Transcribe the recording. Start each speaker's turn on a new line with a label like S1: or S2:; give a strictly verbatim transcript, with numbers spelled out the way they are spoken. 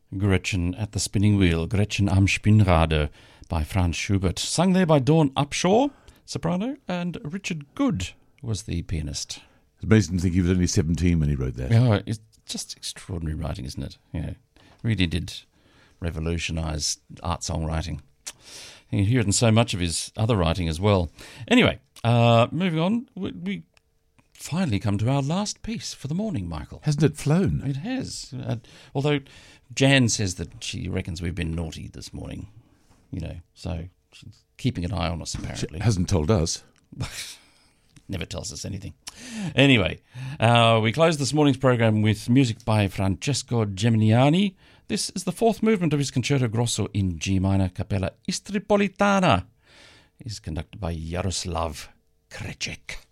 S1: Gretchen at the Spinning Wheel, Gretchen am Spinnrade by Franz Schubert. Sung there by Dawn Upshaw, soprano, and Richard Good was the pianist.
S2: It's amazing to think he was only seventeen when he wrote that.
S1: Yeah, it's just extraordinary writing, isn't it? Yeah, really did revolutionise art songwriting. You can hear it in so much of his other writing as well. Anyway, uh, moving on, we, we finally come to our last piece for the morning, Michael.
S2: Hasn't it flown?
S1: It has. Uh, although Jan says that she reckons we've been naughty this morning, you know, so she's keeping an eye on us, apparently.
S2: She hasn't told us.
S1: Never tells us anything. Anyway, uh, we close this morning's program with music by Francesco Geminiani. This is the fourth movement of his Concerto Grosso in G minor, Capella Istripolitana. It is conducted by Jaroslav Kreček.